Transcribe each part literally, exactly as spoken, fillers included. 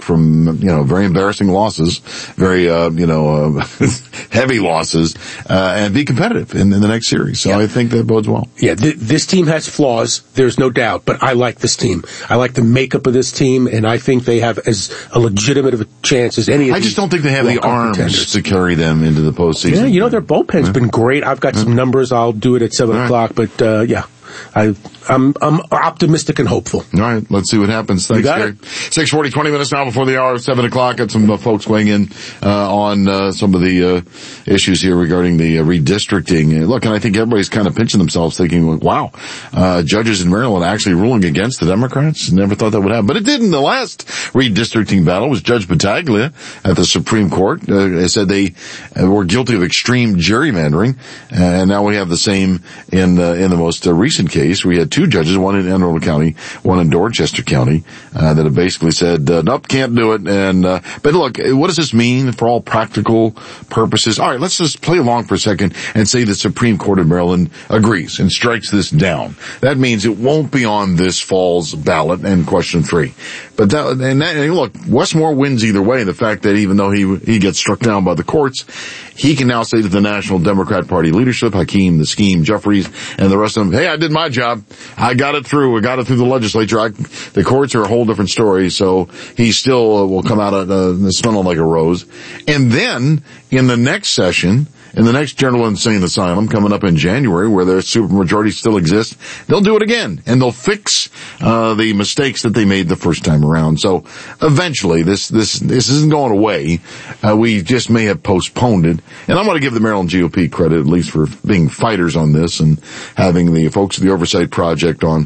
back from, you know, very embarrassing losses, very, uh, you know, uh, heavy losses, uh, and be competitive in, in the next series. So yeah. I think that bodes well. Yeah, th- this team has flaws, there's no doubt, but I like this team. I like the makeup of this team, and I think they have as a legitimate of a chance as any of I just don't think they have the arms contenders to carry them into the postseason. Yeah, you know, their bullpen's yeah. been great. I've got yeah. some numbers. I'll do it at seven All o'clock, right. but, uh, yeah. I, I'm, I'm optimistic and hopeful. All right, let's see what happens. Thanks, Gary. six forty, twenty minutes now before the hour of seven o'clock. Got some uh, folks weighing in uh, on uh, some of the uh, issues here regarding the uh, redistricting. Look, and I think everybody's kind of pinching themselves thinking, wow, uh, judges in Maryland actually ruling against the Democrats. Never thought that would happen. But it did in the last redistricting battle. It was Judge Battaglia at the Supreme Court. Uh, said they uh, were guilty of extreme gerrymandering. Uh, and now we have the same in, uh, in the most uh, recent case. We had two judges, one in Anne Arundel County, one in Dorchester County, uh, that have basically said, uh, nope, can't do it. And, uh, but look, what does this mean for all practical purposes? All right, let's just play along for a second and say the Supreme Court of Maryland agrees and strikes this down. That means it won't be on this fall's ballot and question three. But that, and, that, and look, Westmore wins either way. The fact that even though he, he gets struck down by the courts, he can now say to the National Democrat Party leadership, Hakeem, the Scheme, Jeffries, and the rest of them, hey, I did my job. I got it through. I got it through the legislature. I, the courts are a whole different story. So he still uh, will come out uh, smelling like a rose. And then in the next session, in the next General Insane Asylum coming up in January, where their supermajority still exists, they'll do it again, and they'll fix uh the mistakes that they made the first time around. So eventually, this this this isn't going away. Uh, we just may have postponed it. And I want to give the Maryland G O P credit, at least for being fighters on this and having the folks of the Oversight Project on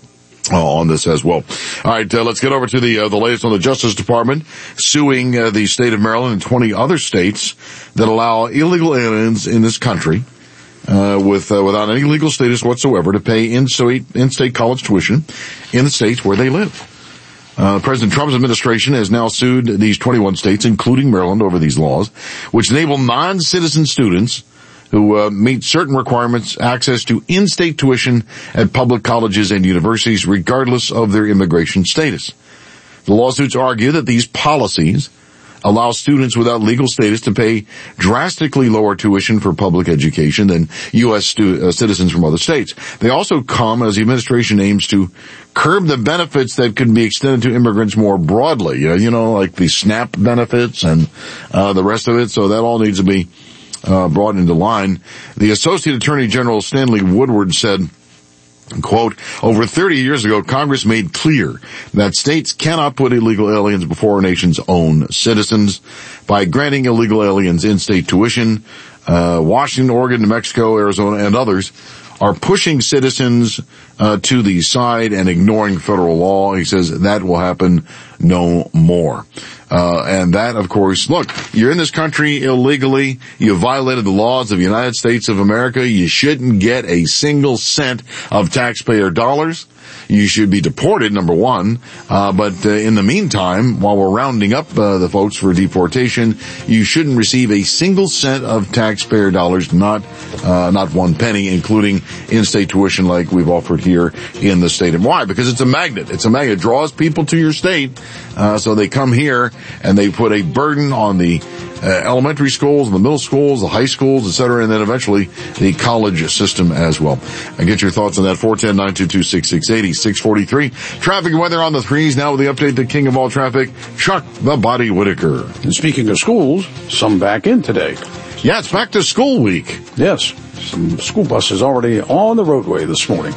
Oh, on this as well. All right, uh, let's get over to the uh, the latest on the Justice Department suing uh, the state of Maryland and twenty other states that allow illegal aliens in this country uh, with uh, without any legal status whatsoever to pay in-state in-state college tuition in the states where they live. Uh, President Trump's administration has now sued these twenty-one states, including Maryland, over these laws, which enable non-citizen students who uh, meet certain requirements, access to in-state tuition at public colleges and universities, regardless of their immigration status. The lawsuits argue that these policies allow students without legal status to pay drastically lower tuition for public education than U S stu- uh, citizens from other states. They also come as the administration aims to curb the benefits that could be extended to immigrants more broadly, uh, you know, like the SNAP benefits and uh, the rest of it. So that all needs to be Uh, brought into line. The Associate Attorney General Stanley Woodward said, quote, over thirty years ago, Congress made clear that states cannot put illegal aliens before a nation's own citizens. By granting illegal aliens in-state tuition, uh, Washington, Oregon, New Mexico, Arizona, and others are pushing citizens uh, to the side and ignoring federal law. He says that will happen no more. Uh, and that, of course, look, you're in this country illegally. You violated the laws of the United States of America. You shouldn't get a single cent of taxpayer dollars. You should be deported, number one. Uh, but uh, in the meantime, while we're rounding up uh, the folks for deportation, you shouldn't receive a single cent of taxpayer dollars, not uh, not one penny, including in-state tuition like we've offered here in the state. And why? Because it's a magnet. It's a magnet. It draws people to your state, uh, so they come here and they put a burden on the uh, elementary schools, the middle schools, the high schools, et cetera, and then eventually the college system as well. And get your thoughts on that, four one zero, nine two two, six six eight zero, six forty-three. Traffic and weather on the threes. Now with the update, the king of all traffic, Chuck the Body Whitaker. And speaking of schools, some back in today. Yeah, it's back to school week. Yes, some school buses already on the roadway this morning.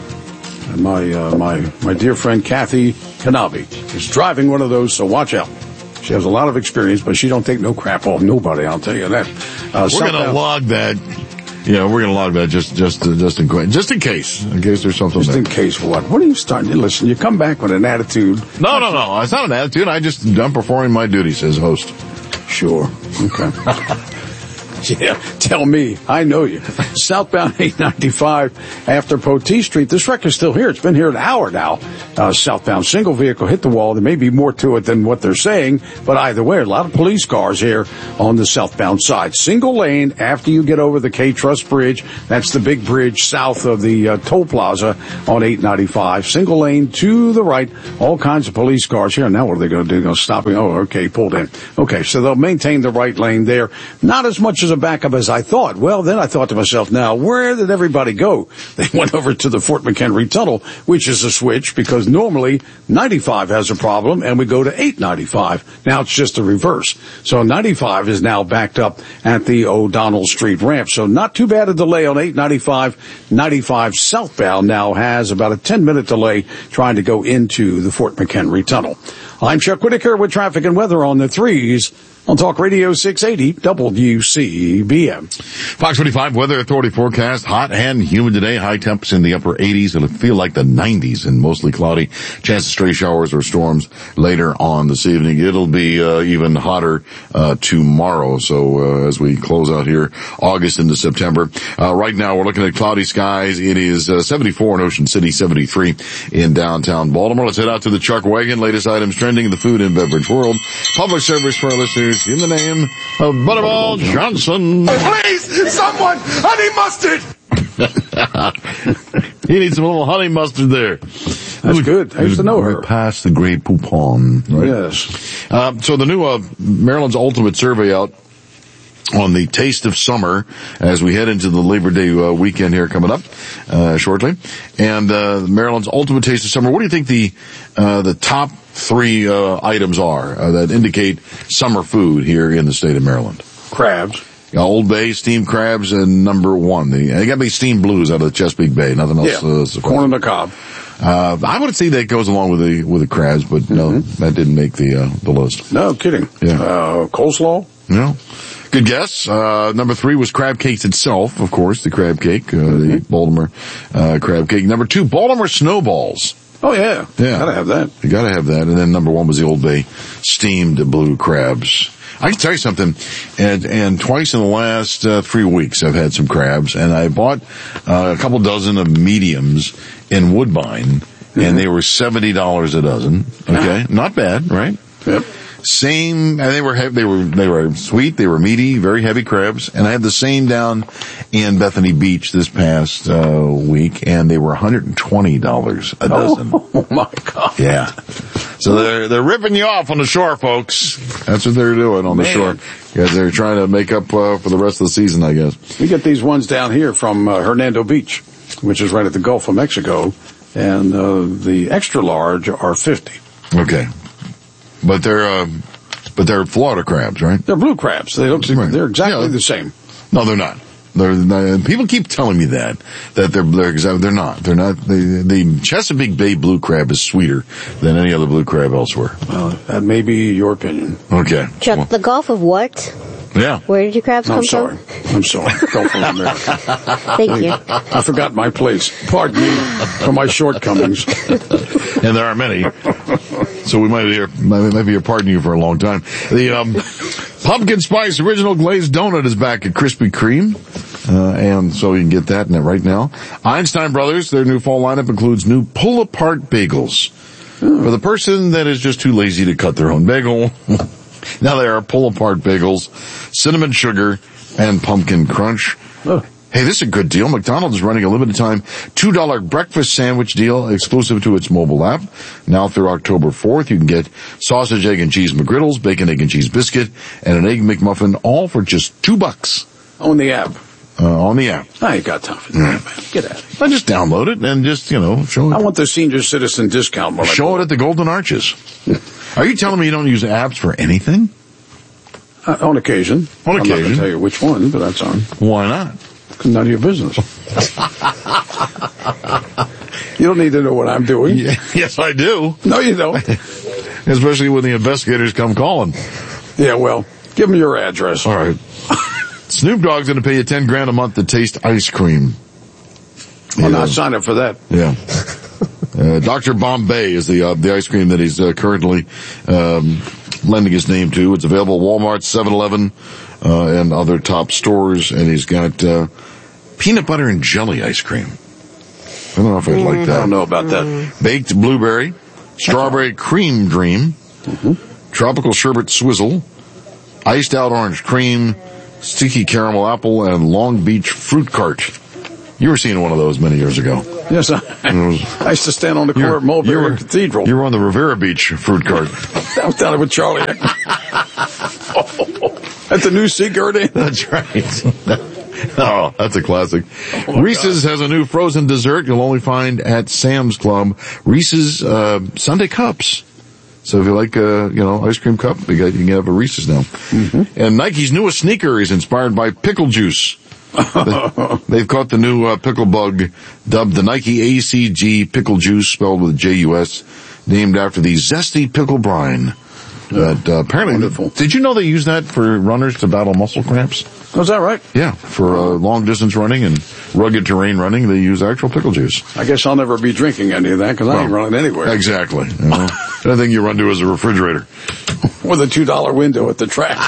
And my, uh, my, my dear friend Kathy Kanavi is driving one of those, so watch out. She has a lot of experience, but she don't take no crap off nobody, I'll tell you that. Uh, we're going to log that. Yeah, we're going to log that just, just, uh, just in, just in case, in case there's something Just there. in case for what? What are you starting to listen? You come back with an attitude. No, no, no. It's not an attitude. I just, I'm performing my duties as host. Sure. Okay. Yeah, tell me. I know you. Southbound eight ninety-five after Poteet Street. This wreck is still here. It's been here an hour now. Uh, southbound single vehicle hit the wall. There may be more to it than what they're saying, but either way, a lot of police cars here on the southbound side. Single lane after you get over the K-Trust Bridge. That's the big bridge south of the uh, toll plaza on eight ninety-five. Single lane to the right. All kinds of police cars here. Now what are they going to do? They're going to stop me. Oh, okay, pulled in. Okay, so they'll maintain the right lane there. Not as much as a backup as I thought. Well, then I thought to myself, now, where did everybody go? They went over to the Fort McHenry Tunnel, which is a switch because normally ninety-five has a problem and we go to eight ninety-five. Now it's just the reverse. So ninety-five is now backed up at the O'Donnell Street ramp. So not too bad a delay on eight ninety-five. ninety-five southbound now has about a ten minute delay trying to go into the Fort McHenry Tunnel. I'm Chuck Whitaker with traffic and weather on the threes on Talk Radio six eighty W C B M. Fox twenty-five Weather Authority forecast. Hot and humid today. High temps in the upper eighties. It'll feel like the nineties and mostly cloudy. Chance of stray showers or storms later on this evening. It'll be uh, even hotter uh, tomorrow. So uh, as we close out here, August into September. Uh, right now we're looking at cloudy skies. It is uh, seventy-four in Ocean City, seventy-three in downtown Baltimore. Let's head out to the Chuck Wagon. Latest items trending in the food and beverage world. Public service for our listeners. In the name of Butterball Johnson. Please, someone, honey mustard! You need some little honey mustard there. That's good. I used to know her. Past the Grey Poupon. Right? Yes. Uh, so the new uh, Maryland's Ultimate survey out on the taste of summer as we head into the Labor Day uh, weekend here coming up uh, shortly. And uh, Maryland's Ultimate Taste of Summer. What do you think the uh, the top three uh, items are uh, that indicate summer food here in the state of Maryland? Crabs. Uh, Old Bay steamed crabs and number one. They, they got to be steamed blues out of the Chesapeake Bay. Nothing else. Yeah. Uh, corn on the cob. Uh, I would say that goes along with the with the crabs, but mm-hmm. no, that didn't make the uh, the list. No kidding. Yeah. Uh, coleslaw. No. Good guess. Uh, number three was crab cakes itself, of course, the crab cake, uh, mm-hmm. the Baltimore uh, crab cake. Number two, Baltimore snowballs. Oh yeah, yeah, gotta have that. You gotta have that. And then number one was the Old Bay steamed blue crabs. I can tell you something, and and twice in the last uh, three weeks I've had some crabs, and I bought uh, a couple dozen of mediums in Woodbine, mm-hmm. and they were seventy dollars a dozen. Okay, ah. Not bad, right? Yep. Same, and they were heavy, they were they were sweet, they were meaty, very heavy crabs, and I had the same down in Bethany Beach this past uh, week, and they were one hundred twenty dollars a dozen. Oh my God! Yeah, so they're they're ripping you off on the shore, folks. That's what they're doing on the Man. shore, because they're trying to make up uh, for the rest of the season, I guess. We get these ones down here from uh, Hernando Beach, which is right at the Gulf of Mexico, and uh, the extra large are fifty. Okay. But they're, uh, but they're Florida crabs, right? They're blue crabs. They look, right. they're exactly yeah. the same. No, they're not. They're, they're, people keep telling me that, that they're, they're exactly, they're not. They're not, the, the Chesapeake Bay blue crab is sweeter than any other blue crab elsewhere. Well, that may be your opinion. Okay. Chuck, well, the Gulf of what? Yeah. Where did your crabs I'm come sorry. from? I'm sorry. Gulf of America. Thank you. I forgot my place. Pardon me for my shortcomings. And there are many. So we might hear, might, might be pardon you for a long time. The, um, pumpkin spice original glazed donut is back at Krispy Kreme. Uh, and so you can get that in it right now. Einstein Brothers, their new fall lineup includes new pull-apart bagels. Oh. For the person that is just too lazy to cut their own bagel, now there are pull-apart bagels, cinnamon sugar, and pumpkin crunch. Oh. Hey, this is a good deal. McDonald's is running a limited time two dollar breakfast sandwich deal exclusive to its mobile app. Now through October fourth, you can get sausage, egg, and cheese McGriddles, bacon, egg, and cheese biscuit, and an egg McMuffin, all for just two bucks. On the app. Uh, on the app. I ain't got time for that, man. Get out of here. I just download it and just, you know, show it. I want the senior citizen discount. Show it at the Golden Arches. Are you telling me you don't use apps for anything? Uh, on occasion. On occasion. I'm not going to tell you which one, but that's on. Why not? None of your business. You don't need to know what I'm doing. Yeah, yes, I do. No, you don't. Especially when the investigators come calling. Yeah, well, give them your address. All right. Snoop Dogg's going to pay you ten grand a month to taste ice cream. I'll yeah. not sign up for that. Yeah. Uh, Doctor Bombay is the uh, the ice cream that he's uh, currently um, lending his name to. It's available at Walmart, seven eleven, uh, and other top stores. And he's got uh, peanut butter and jelly ice cream. I don't know if I'd like that. I don't know about that. Baked blueberry, strawberry cream dream, mm-hmm. tropical sherbet swizzle, iced out orange cream, sticky caramel apple, and Long Beach fruit cart. You were seeing one of those many years ago. Yes, I, was, I used to stand on the corner of Mulberry were, Cathedral. You were on the Rivera Beach fruit cart. I was down there with Charlie. oh, that's a new cigarette. That's right. Oh, that's a classic. Oh Reese's God. has a new frozen dessert you'll only find at Sam's Club. Reese's uh, Sundae Cups. So if you like, uh, you know, ice cream cup, you, got, you can have a Reese's now. Mm-hmm. And Nike's newest sneaker is inspired by pickle juice. They've caught the new uh, pickle bug, dubbed the Nike A C G Pickle Juice, spelled with J U S, named after the zesty pickle brine. That uh, apparently, Wonderful. Did you know they use that for runners to battle muscle cramps? Was that right? Yeah, for uh, long distance running and rugged terrain running, they use actual pickle juice. I guess I'll never be drinking any of that because well, I ain't running anywhere. Exactly. You know, anything you run to is a refrigerator. With a two dollar window at the track.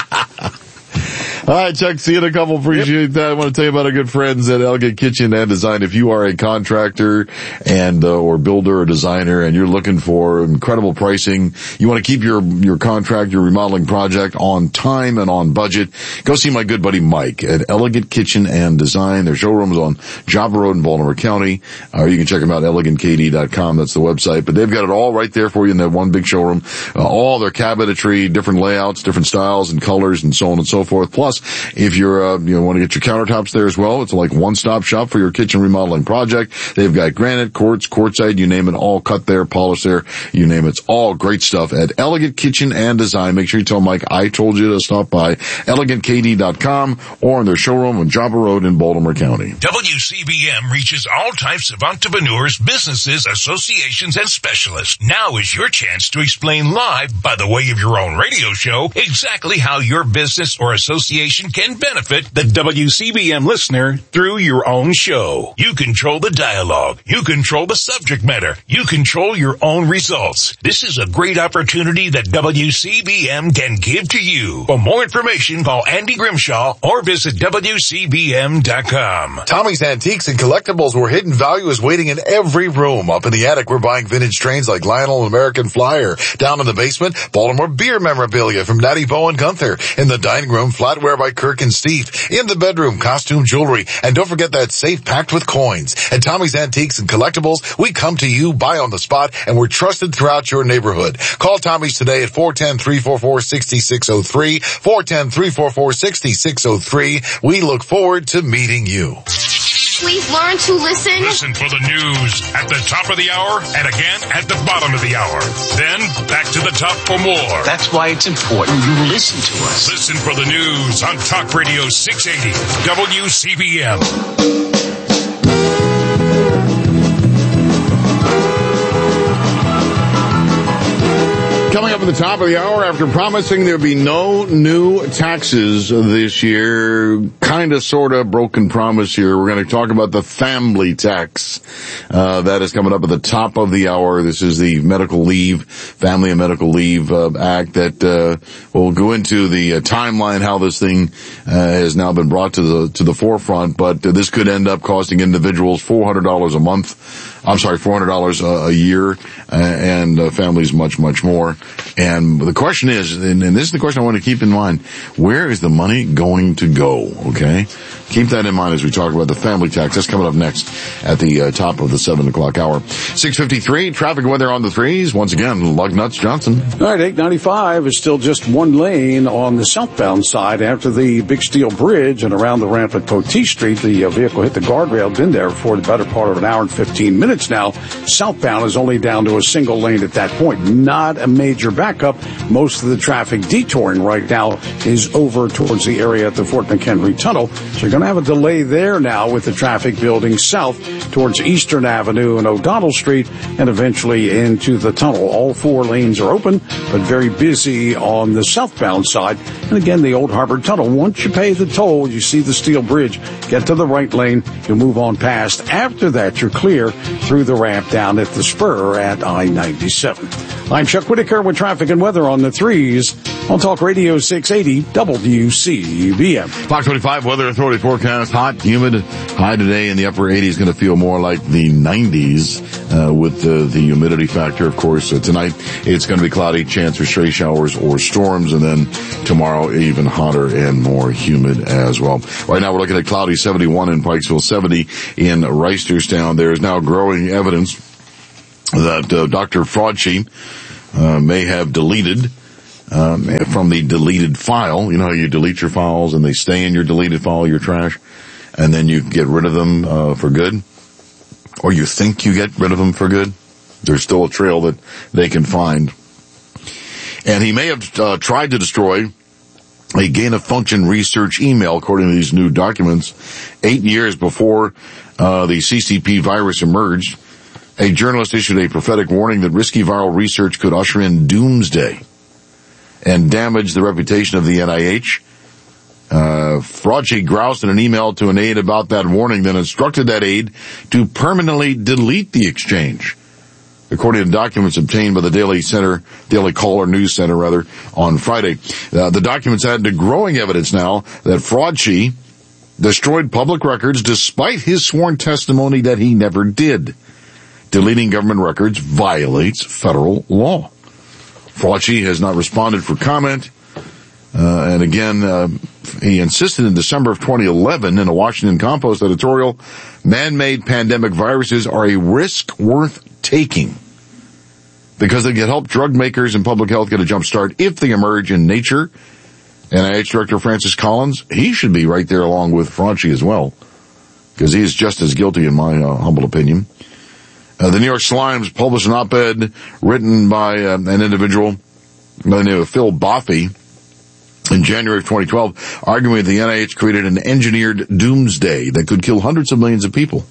All right, Chuck, see you in a couple. Appreciate yep. that. I want to tell you about our good friends at Elegant Kitchen and Design. If you are a contractor and uh, or builder or designer and you're looking for incredible pricing, you want to keep your your contract, your remodeling project on time and on budget, go see my good buddy Mike at Elegant Kitchen and Design. Their showroom's on Joppa Road in Baltimore County. Or uh, you can check them out, elegant k d dot com. That's the website. But they've got it all right there for you in that one big showroom. Uh, all their cabinetry, different layouts, different styles and colors and so on and so forth. Plus, if you're, uh, you know, want to get your countertops there as well, it's like one-stop shop for your kitchen remodeling project. They've got granite, quartz, quartzite, you name it, all cut there, polished there, you name it. It's all great stuff at Elegant Kitchen and Design. Make sure you tell Mike I told you to stop by elegant k d dot com or in their showroom on Joppa Road in Baltimore County. W C B M reaches all types of entrepreneurs, businesses, associations, and specialists. Now is your chance to explain live, by the way of your own radio show, exactly how your business or association can benefit the W C B M listener through your own show. You control the dialogue. You control the subject matter. You control your own results. This is a great opportunity that W C B M can give to you. For more information, call Andy Grimshaw or visit W C B M dot com. Tommy's Antiques and Collectibles, where hidden value is waiting in every room. Up in the attic, we're buying vintage trains like Lionel and American Flyer. Down in the basement, Baltimore beer memorabilia from Natty Bo and Gunther. In the dining room, flatware by Kirk and Steve. In the bedroom, costume jewelry. And don't forget that safe packed with coins. At Tommy's Antiques and Collectibles, we come to you, buy on the spot, and we're trusted throughout your neighborhood. Call Tommy's today at four one zero, three four four, six six zero three, four one zero, three four four, six six zero three. We look forward to meeting you. Please learn to listen. Listen for the news at the top of the hour and again at the bottom of the hour. Then back to the top for more. That's why it's important you listen to us. Listen for the news on Talk Radio six eighty W C B M. Coming up at the top of the hour, after promising there'd be no new taxes this year, kind of, sort of, broken promise here. We're going to talk about the family tax. Uh, that is coming up at the top of the hour. This is the medical leave, Family and Medical Leave uh, Act that uh, will go into the uh, timeline, how this thing uh, has now been brought to the to the forefront. But uh, this could end up costing individuals four hundred dollars a month. I'm sorry, four hundred dollars a, a year, uh, and uh, families much, much more. And the question is, and, and this is the question I want to keep in mind, where is the money going to go, okay? Keep that in mind as we talk about the family tax. That's coming up next at the uh, top of the seven o'clock hour. six fifty-three, traffic weather on the threes. Once again, Lug Nuts Johnson. All right, eight ninety-five is still just one lane on the southbound side after the Big Steel Bridge and around the ramp at Poteet Street. The uh, vehicle hit the guardrail, been there for the better part of an hour and fifteen minutes now. Southbound is only down to a single lane at that point. Not a major backup. Most of the traffic detouring right now is over towards the area at the Fort McHenry Tunnel. So you're going to have a delay there now with the traffic building south towards Eastern Avenue and O'Donnell Street and eventually into the tunnel. All four lanes are open, but very busy on the southbound side. And again, the Old Harbor Tunnel. Once you pay the toll, you see the steel bridge, get to the right lane, you'll move on past. After that, you're clear through the ramp down at the spur at I ninety-seven. I'm Chuck Whitaker with traffic and weather on the threes on Talk Radio six eighty W C B M. Fox twenty-five Weather Authority forecast: hot, humid, high today in the upper eighties. Going to feel more like the nineties uh, with the, the humidity factor. Of course, uh, tonight it's going to be cloudy, chance for stray showers or storms, and then tomorrow even hotter and more humid as well. Right now we're looking at cloudy, seventy-one in Pikesville, seventy in Reisterstown. There is now growing evidence that uh, Doctor Fraudchi uh, may have deleted um, from the deleted file. You know how you delete your files and they stay in your deleted file, your trash, and then you get rid of them uh, for good, or you think you get rid of them for good. There's still a trail that they can find. And he may have uh, tried to destroy a gain-of-function research email, according to these new documents, eight years before uh, the C C P virus emerged. A journalist issued a prophetic warning that risky viral research could usher in doomsday and damage the reputation of the N I H. Uh, Fraudchi groused in an email to an aide about that warning, then instructed that aide to permanently delete the exchange, according to documents obtained by the Daily Center, Daily Caller News Center, rather, on Friday. Uh, the documents add to growing evidence now that Fraudchi destroyed public records despite his sworn testimony that he never did. Deleting government records violates federal law. Fraudchi has not responded for comment. Uh, and again, uh, he insisted in December of twenty eleven in a Washington Compost editorial, man-made pandemic viruses are a risk worth taking because they can help drug makers and public health get a jump start if they emerge in nature. N I H Director Francis Collins, he should be right there along with Fraudchi as well, because he is just as guilty in my uh, humble opinion. Uh, the New York Slimes published an op-ed written by uh, an individual by the name of Phil Boffey in January of twenty twelve, arguing that the N I H created an engineered doomsday that could kill hundreds of millions of people.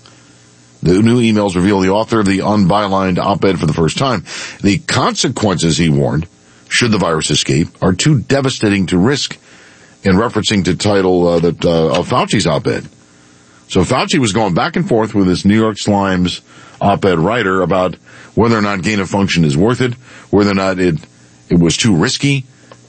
The new emails reveal the author of the unbylined op-ed for the first time. The consequences, he warned, should the virus escape, are too devastating to risk, in referencing to title uh, that uh, of Fauci's op-ed. So Fauci was going back and forth with this New York Slimes op-ed writer about whether or not gain of function is worth it, whether or not it it was too risky,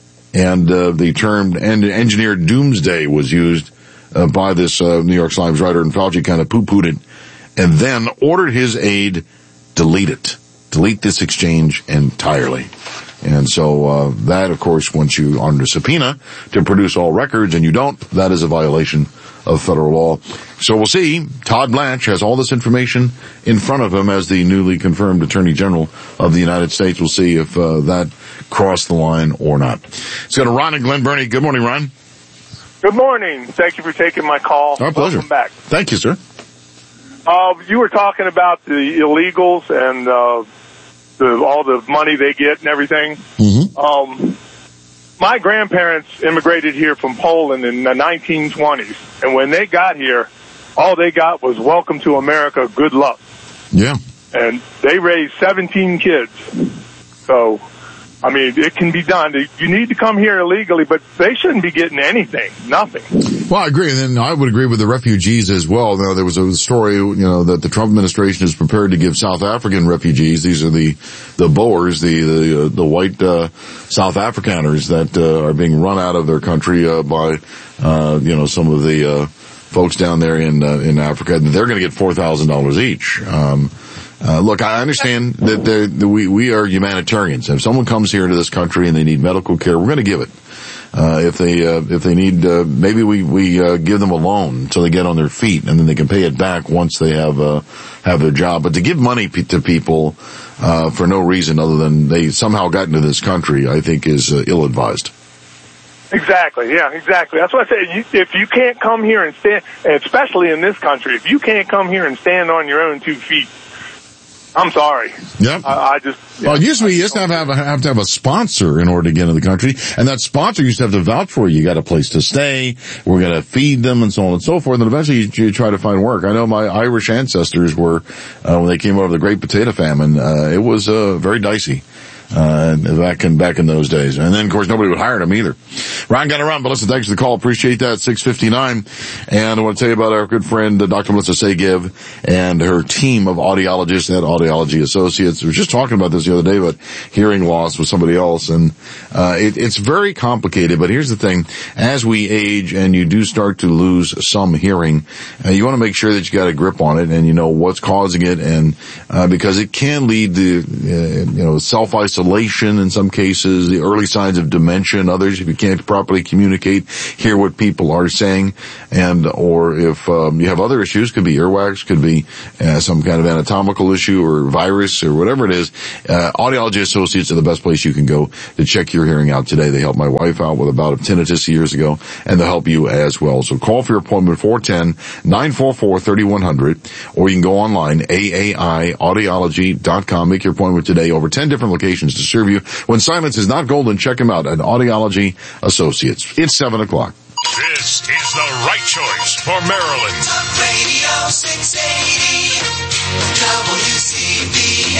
and uh, the term en- engineered doomsday was used uh, by this uh, New York Slimes writer, and Fauci kind of poo-pooed it, and then ordered his aide delete it, delete this exchange entirely. And so uh, that, of course, once you are under subpoena to produce all records and you don't, that is a violation of federal law. So we'll see. Todd Blanche has all this information in front of him as the newly confirmed Attorney General of the United States. We'll see if uh, that crossed the line or not. Let's go to Ron and Glen Burnie. Good morning, Ron. Good morning. Thank you for taking my call. Our pleasure. Welcome back. Thank you, sir. Uh, you were talking about the illegals and uh, the, all the money they get and everything. Mm-hmm. Um, my grandparents immigrated here from Poland in the nineteen twenties, and when they got here, all they got was welcome to America, good luck. Yeah. And they raised seventeen kids. So, I mean, it can be done. You need to come here illegally, but they shouldn't be getting anything, nothing. Well, I agree, and then I would agree with the refugees as well. Now, there was a story, you know, that the Trump administration is prepared to give South African refugees, these are the the Boers, the the, uh, the white uh, South Afrikaners that uh, are being run out of their country uh, by, uh, you know, some of the uh, folks down there in uh, in Africa. They're going to get four thousand dollars each. Um, Uh, look, I understand that, that we, we are humanitarians. If someone comes here to this country and they need medical care, we're going to give it. Uh, if they, uh, if they need, uh, maybe we, we, uh, give them a loan until they get on their feet and then they can pay it back once they have, uh, have their job. But to give money p- to people, uh, for no reason other than they somehow got into this country, I think is uh, ill-advised. Exactly, yeah, exactly. That's what I said. You, if you can't come here and stand, especially in this country, if you can't come here and stand on your own two feet, I'm sorry. Yep. I, I just. Well, it used to be you used to have, have, have to have a sponsor in order to get into the country, and that sponsor used to have to vouch for you. You got a place to stay, we're going to feed them, and so on and so forth, and eventually you, you try to find work. I know my Irish ancestors were, uh, when they came over the Great Potato Famine, uh, it was uh, very dicey. uh, back in, back in those days. And then, of course, nobody would hire them either. Ryan got around, but listen, thanks for the call. Appreciate that. six fifty-nine. And I want to tell you about our good friend, uh, Doctor Melissa Segev, and her team of audiologists at Audiology Associates. We were just talking about this the other day, but hearing loss with somebody else. And, uh, it, it's very complicated, but here's the thing. As we age and you do start to lose some hearing, uh, you want to make sure that you got a grip on it and you know what's causing it, and, uh, because it can lead to, uh, you know, self-isolation in some cases, the early signs of dementia in others, if you can't properly communicate, hear what people are saying, and, or if, um, you have other issues, could be earwax, could be, uh, some kind of anatomical issue or virus or whatever it is, uh, Audiology Associates are the best place you can go to check your hearing out today. They helped my wife out with a bout of tinnitus years ago, and they'll help you as well. So call for your appointment, four one zero, nine four four, three one zero zero, or you can go online, A A I audiology dot com. Make your appointment today. Over ten different locations to serve you. When silence is not golden, check them out at Audiology Associates. It's seven o'clock. This is the right choice for Maryland. Radio six eighty, W C B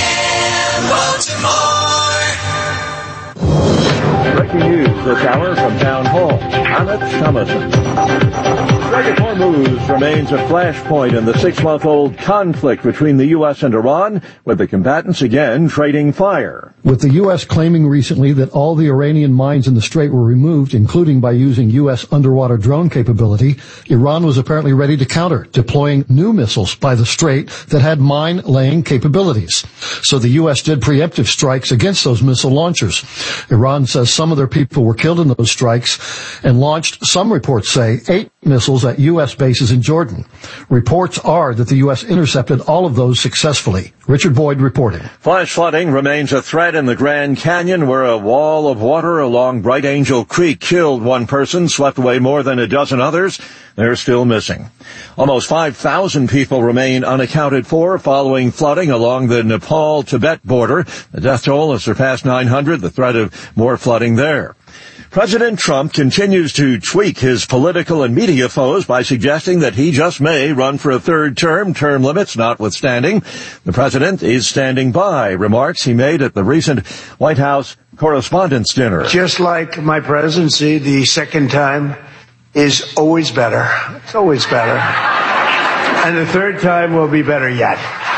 N, Baltimore. Breaking news this hour from Town Hall. Annette Thomason. Dragon Hormuz remains a flashpoint in the six-month-old conflict between the U S and Iran, with the combatants again trading fire. With the U S claiming recently that all the Iranian mines in the Strait were removed, including by using U S underwater drone capability, Iran was apparently ready to counter, deploying new missiles by the Strait that had mine-laying capabilities. So the U S did preemptive strikes against those missile launchers. Iran says some of their people were killed in those strikes and launched, some reports say, eight missiles at U S bases in Jordan. Reports are that the U S intercepted all of those successfully. Richard Boyd reporting. Flash flooding remains a threat in the Grand Canyon, where a wall of water along Bright Angel Creek killed one person, swept away more than a dozen others. They're still missing. Almost five thousand people remain unaccounted for following flooding along the Nepal-Tibet border. The death toll has surpassed nine hundred, the threat of more flooding there. President Trump continues to tweak his political and media foes by suggesting that he just may run for a third term, term limits notwithstanding. The president is standing by remarks he made at the recent White House Correspondents' Dinner. Just like my presidency, the second time is always better. It's always better. And the third time will be better yet.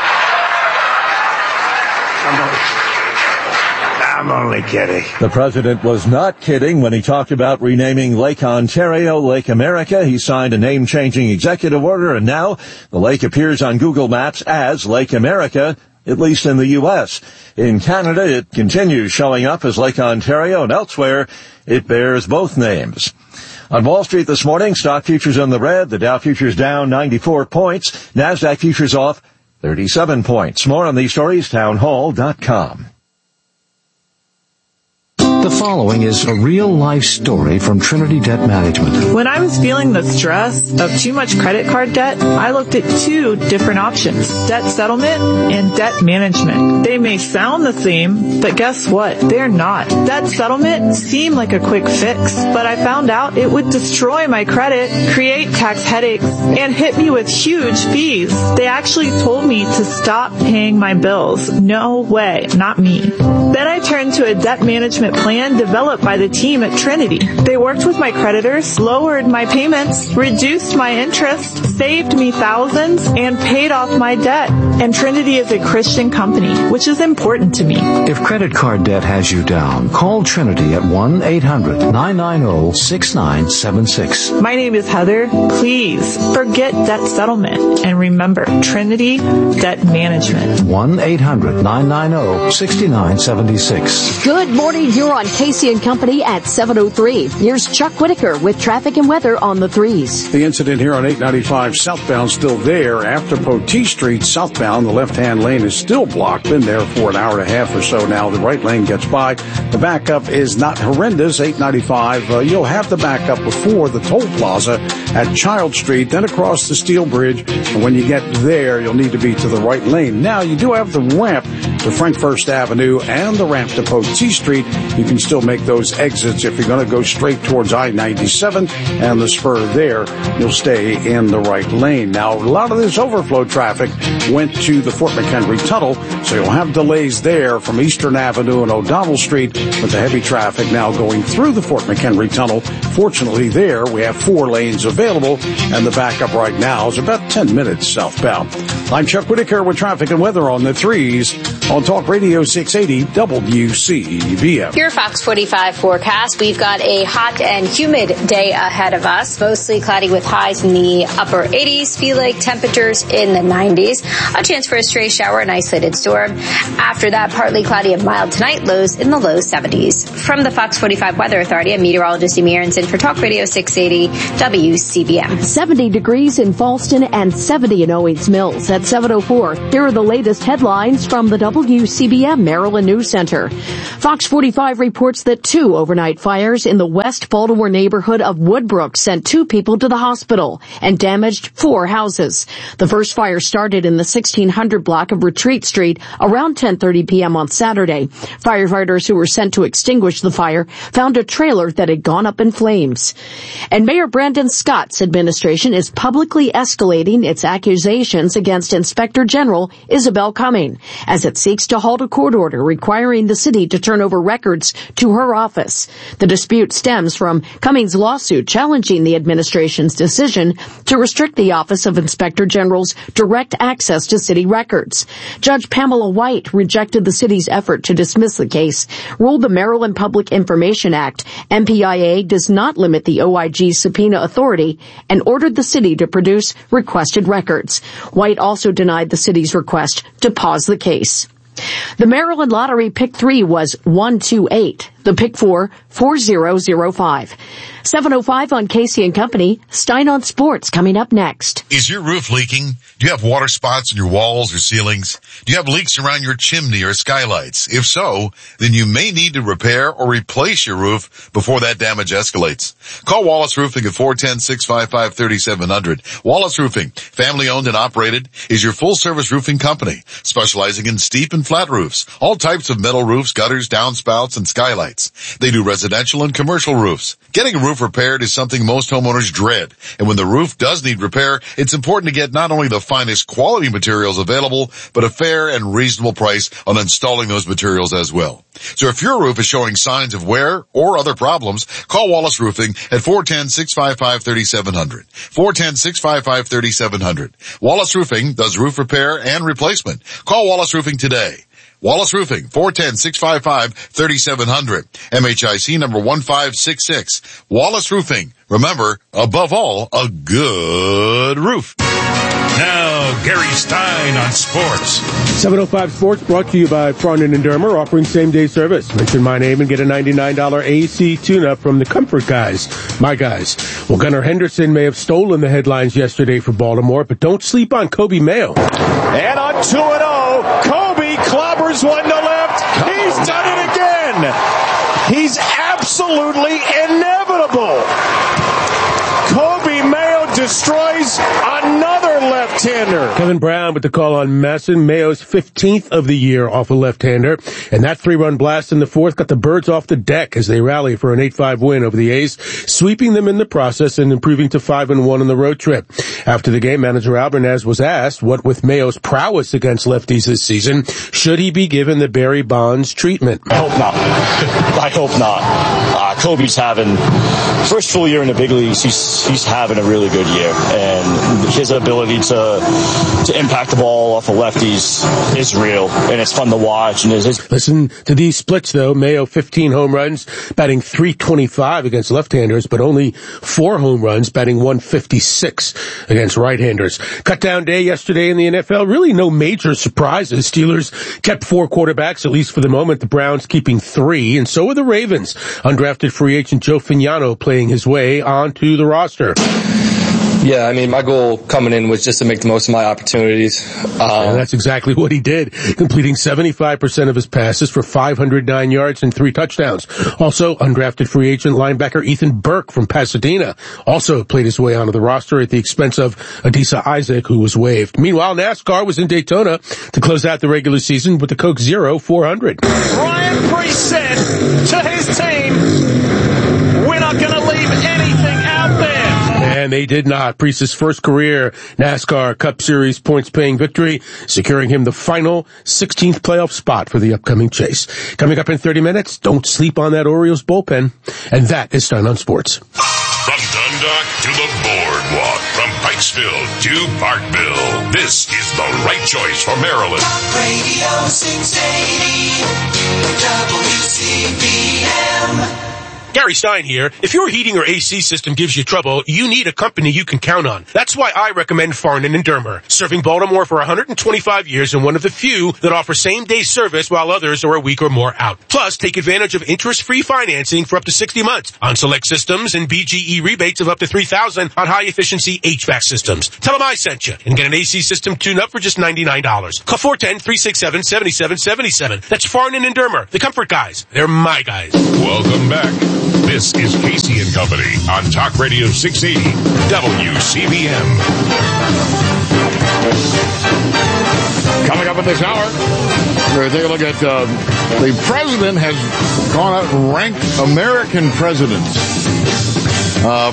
I'm only kidding. The president was not kidding when he talked about renaming Lake Ontario Lake America. He signed a name-changing executive order, and now the lake appears on Google Maps as Lake America, at least in the U S. In Canada, it continues showing up as Lake Ontario, and elsewhere, it bears both names. On Wall Street this morning, stock futures in the red. The Dow futures down ninety-four points. NASDAQ futures off thirty-seven points. More on these stories, townhall dot com. The following is a real-life story from Trinity Debt Management. When I was feeling the stress of too much credit card debt, I looked at two different options, debt settlement and debt management. They may sound the same, but guess what? They're not. Debt settlement seemed like a quick fix, but I found out it would destroy my credit, create tax headaches, and hit me with huge fees. They actually told me to stop paying my bills. No way, not me. Then I turned to a debt management plan developed by the team at Trinity. They worked with my creditors, lowered my payments, reduced my interest, saved me thousands, and paid off my debt. And Trinity is a Christian company, which is important to me. If credit card debt has you down, call Trinity at one eight hundred nine nine zero six nine seven six. My name is Heather. Please forget debt settlement and remember Trinity Debt Management. one eight hundred nine nine zero six nine seven six. Good morning. You're on Casey and Company at seven oh three. Here's Chuck Whitaker with traffic and weather on the threes. The incident here on eight ninety-five southbound still there. After Poteet Street southbound, the left-hand lane is still blocked. Been there for an hour and a half or so now. The right lane gets by. The backup is not horrendous. eight ninety-five, uh, you'll have the backup before the toll plaza at Child Street, then across the Steel Bridge. And when you get there, you'll need to be to the right lane. Now, you do have the ramp to Frank First Avenue and and the ramp to Potee Street. You can still make those exits if you're going to go straight towards I ninety-seven and the spur there. You'll stay in the right lane. Now, a lot of this overflow traffic went to the Fort McHenry Tunnel, so you'll have delays there from Eastern Avenue and O'Donnell Street, with the heavy traffic now going through the Fort McHenry Tunnel. Fortunately there, we have four lanes available, and the backup right now is about ten minutes southbound. I'm Chuck Whitaker with traffic and weather on the threes on Talk Radio six eighty W C B M. Your Fox forty-five forecast. We've got a hot and humid day ahead of us. Mostly cloudy with highs in the upper eighties. Feel like temperatures in the nineties. A chance for a stray shower and isolated storm. After that, partly cloudy and mild tonight. Lows in the low seventies. From the Fox forty-five Weather Authority, I'm meteorologist Amy Aronson for Talk Radio six eighty W C B M. seventy degrees in Falston and seventy in Owings Mills at seven oh four. Here are the latest headlines from the W C B M Maryland News Center. Fox forty-five reports that two overnight fires in the West Baltimore neighborhood of Woodbrook sent two people to the hospital and damaged four houses. The first fire started in the sixteen hundred block of Retreat Street around ten thirty p.m. on Saturday. Firefighters who were sent to extinguish the fire found a trailer that had gone up in flames. And Mayor Brandon Scott's administration is publicly escalating its accusations against Inspector General Isabel Cumming as it seeks to halt a court order requiring the city to turn over records to her office. The dispute stems from Cummings' lawsuit challenging the administration's decision to restrict the Office of Inspector General's direct access to city records. Judge Pamela White rejected the city's effort to dismiss the case, ruled the Maryland Public Information Act, M P I A, does not limit the O I G's subpoena authority, and ordered the city to produce requested records. White also denied the city's request to pause the case. The Maryland Lottery Pick three was one two eight. The Pick four, four zero zero five. seven oh five on Casey and Company. Stein on Sports coming up next. Is your roof leaking? Do you have water spots in your walls or ceilings? Do you have leaks around your chimney or skylights? If so, then you may need to repair or replace your roof before that damage escalates. Call Wallace Roofing at four one zero, six five five, three seven zero zero. Wallace Roofing, family owned and operated, is your full service roofing company, specializing in steep and flat roofs, all types of metal roofs, gutters, downspouts, and skylights. They do residential and commercial roofs. Getting a roof repaired is something most homeowners dread. And when the roof does need repair, it's important to get not only the finest quality materials available, but a fair and reasonable price on installing those materials as well. So if your roof is showing signs of wear or other problems, call Wallace Roofing at four one zero, six five five, three seven zero zero. four one zero, six five five, three seven zero zero. Wallace Roofing does roof repair and replacement. Call Wallace Roofing today. Wallace Roofing, four one zero, six five five, three seven zero zero. M H I C number one five six six. Wallace Roofing. Remember, above all, a good roof. Now, Gary Stein on sports. seven oh five Sports brought to you by Cronin and Dermer, offering same-day service. Mention my name and get a ninety-nine dollars A C tune-up from the Comfort Guys, my guys. Well, Gunnar Henderson may have stolen the headlines yesterday for Baltimore, but don't sleep on Kobe Mayo. And on two and oh, Kobe clobbers one to left. He's done it again. He's absolutely inevitable. Kobe Mayo destroys another left-hander. Kevin Brown with the call on Masson, Mayo's fifteenth of the year off a left-hander. And that three-run blast in the fourth got the Birds off the deck as they rally for an eight five win over the A's, sweeping them in the process and improving to five and one on the road trip. After the game, manager Albernaz was asked, what with Mayo's prowess against lefties this season, should he be given the Barry Bonds treatment? I hope not. I hope not. Uh, Kobe's having, first full year in the big leagues, he's, he's having a really good year. And his ability to to impact the ball off of lefties is real, and it's fun to watch. And his Listen to these splits, though. Mayo, fifteen home runs, batting three twenty-five against left-handers, but only four home runs, batting one fifty-six against right-handers. Cut down day yesterday in the N F L. Really no major surprises. Steelers kept four quarterbacks, at least for the moment. The Browns keeping three, and so are the Ravens. Undrafted free agent Joe Fignano playing his way onto the roster. Yeah, I mean, my goal coming in was just to make the most of my opportunities. Um, and that's exactly what he did, completing seventy-five percent of his passes for five hundred nine yards and three touchdowns. Also, undrafted free agent linebacker Ethan Burke from Pasadena also played his way onto the roster at the expense of Adisa Isaac, who was waived. Meanwhile, NASCAR was in Daytona to close out the regular season with the Coke Zero four hundred. Ryan Preece said to his team, we're not going to leave anything out there. And they did not. Preece's first career NASCAR Cup Series points-paying victory, securing him the final sixteenth playoff spot for the upcoming chase. Coming up in thirty minutes, don't sleep on that Orioles bullpen. And that is Stein on Sports. From Dundalk to the boardwalk, from Pikesville to Parkville, this is the right choice for Maryland. Radio six eighty W C B M. Gary Stein here. If your heating or A C system gives you trouble, you need a company you can count on. That's why I recommend Farnan and Dermer, serving Baltimore for one hundred twenty-five years and one of the few that offer same-day service while others are a week or more out. Plus, take advantage of interest-free financing for up to sixty months on select systems and B G E rebates of up to three thousand dollars on high-efficiency H V A C systems. Tell them I sent you and get an A C system tune-up for just ninety-nine dollars. Call four one zero, three six seven, seven seven seven seven. That's Farnan and Dermer, the comfort guys. They're my guys. Welcome back. This is Casey and Company on Talk Radio six eighty W C B M. Coming up at this hour, we're going to take a look at uh, the president has gone out and ranked American presidents. Uh,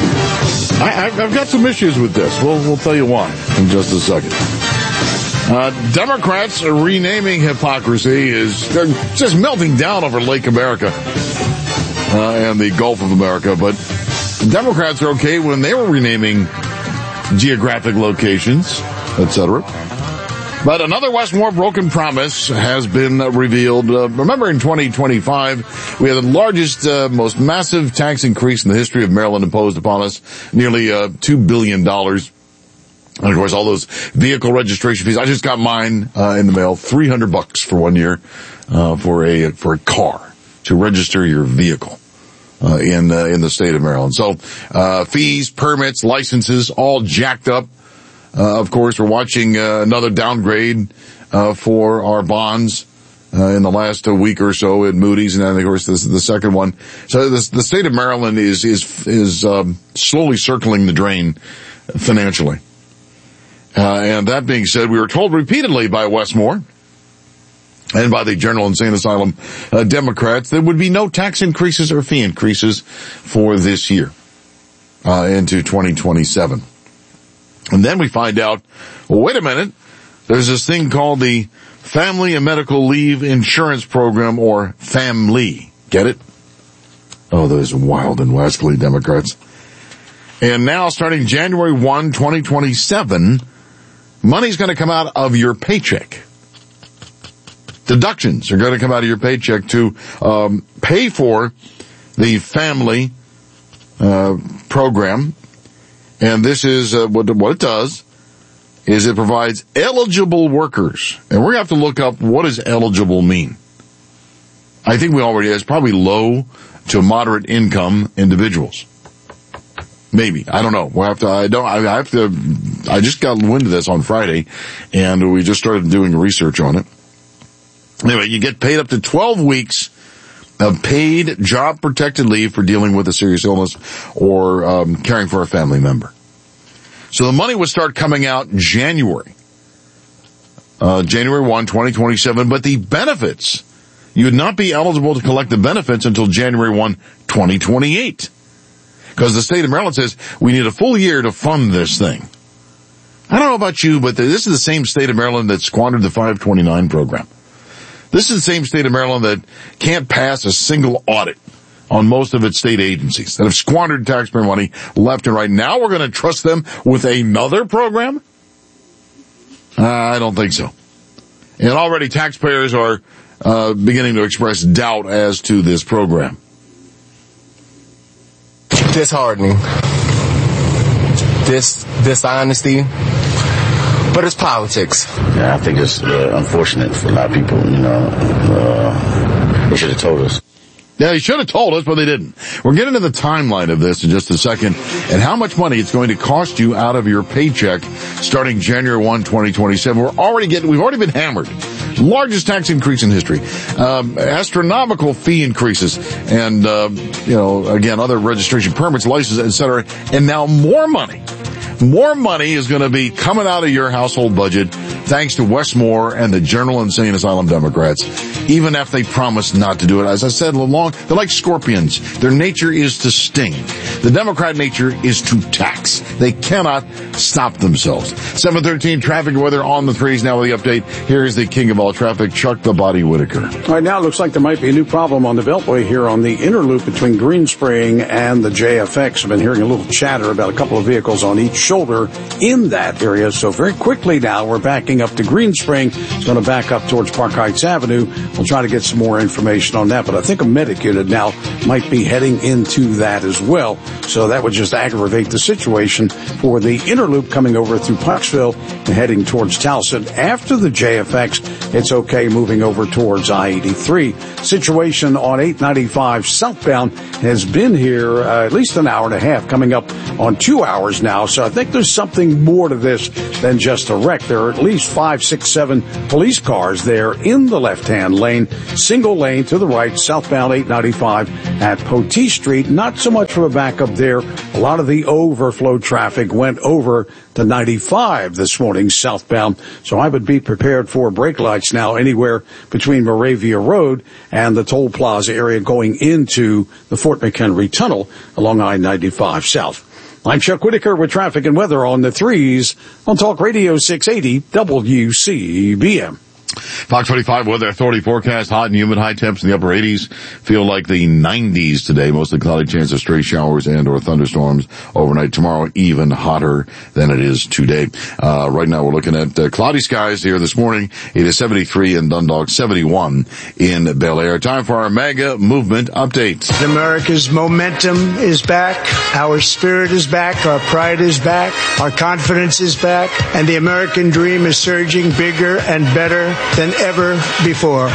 I, I've got some issues with this. We'll, we'll tell you why in just a second. Uh, Democrats are renaming hypocrisy is they're just melting down over Lake America. Uh, and the Gulf of America, but Democrats are okay when they were renaming geographic locations, et cetera. But another Westmore broken promise has been uh, revealed. Uh, remember, in twenty twenty-five, we had the largest, uh, most massive tax increase in the history of Maryland imposed upon us, nearly uh, two billion dollars. And of course, all those vehicle registration fees. I just got mine uh, in the mail, three hundred bucks for one year uh, for a for a car to register your vehicle. Uh, in, uh, in the state of Maryland. So, uh, fees, permits, licenses, all jacked up. Uh, of course, we're watching, uh, another downgrade, uh, for our bonds, uh, in the last uh, week or so at Moody's. And then, of course, this, the second one. So this, the state of Maryland is, is, is, um, slowly circling the drain financially. Uh, and that being said, we were told repeatedly by Westmore and by the General Insane Asylum uh, Democrats, there would be no tax increases or fee increases for this year, uh, into twenty twenty-seven. And then we find out, well, wait a minute, there's this thing called the Family and Medical Leave Insurance Program, or FAMLE. Get it? Oh, those wild and wascally Democrats. And now, starting January first, twenty twenty-seven, money's going to come out of your paycheck. Deductions are going to come out of your paycheck to um, pay for the family uh, program. And this is uh, what, what it does is it provides eligible workers. And we're going to have to look up what does eligible mean. I think we already, it's probably low to moderate income individuals. Maybe. I don't know. We'll have to, I don't, I have to, I just got wind of this on Friday and we just started doing research on it. Anyway, you get paid up to twelve weeks of paid job-protected leave for dealing with a serious illness or um, caring for a family member. So the money would start coming out January, uh, January first, twenty twenty-seven, but the benefits, you would not be eligible to collect the benefits until January first, twenty twenty-eight. Because the state of Maryland says we need a full year to fund this thing. I don't know about you, but this is the same state of Maryland that squandered the five twenty-nine program. This is the same state of Maryland that can't pass a single audit on most of its state agencies that have squandered taxpayer money left and right. Now we're going to trust them with another program? Uh, I don't think so. And already taxpayers are uh, beginning to express doubt as to this program. Disheartening. Dis dishonesty. But it's politics. Yeah, I think it's uh, unfortunate for a lot of people, you know. Uh, they should have told us. Yeah, he should have told us, but they didn't. We're getting to the timeline of this in just a second and how much money it's going to cost you out of your paycheck starting January first, twenty twenty-seven. We're already getting, we've already been hammered. Largest tax increase in history. Um, astronomical fee increases and, uh, you know, again, other registration permits, licenses, et cetera. And now more money. More money is going to be coming out of your household budget thanks to Westmore and the General Insane Asylum Democrats, even if they promise not to do it. As I said along, they're like scorpions. Their nature is to sting. The Democrat nature is to tax. They cannot stop themselves. seven thirteen traffic and weather on the threes now with the update. Here is the king of all traffic, Chuck the Body Whitaker. Right now it looks like there might be a new problem on the Beltway here on the inner loop between Green Spring and the J F X. I've been hearing a little chatter about a couple of vehicles on each shoulder in that area. So very quickly now we're backing up to Green Spring. It's going to back up towards Park Heights Avenue. We'll try to get some more information on that, but I think a medic unit now might be heading into that as well. So that would just aggravate the situation for the inner loop coming over through Parksville and heading towards Towson. After the J F X, it's okay moving over towards I eighty-three. Situation on eight ninety-five southbound has been here uh, at least an hour and a half, coming up on two hours now. So I think there's something more to this than just a wreck. There are at least five, six, seven police cars there in the left-hand lane, single lane to the right, southbound eight ninety-five at Poteet Street. Not so much of a backup there. A lot of the overflow traffic went over to ninety-five this morning southbound. So I would be prepared for brake lights now anywhere between Moravia Road and the Toll Plaza area going into the Fort McHenry Tunnel along I ninety-five south. I'm Chuck Whitaker with traffic and weather on the threes on Talk Radio six eighty W C B M. Fox forty-five Weather Authority forecast, hot and humid, high temps in the upper eighties. Feel like the nineties today. Mostly cloudy, chance of stray showers and or thunderstorms overnight. Tomorrow, even hotter than it is today. Uh, right now we're looking at uh, cloudy skies here this morning. It is seventy-three in Dundalk, seventy-one in Bel Air. Time for our mega movement update. America's momentum is back. Our spirit is back. Our pride is back. Our confidence is back. And the American dream is surging bigger and better than ever before.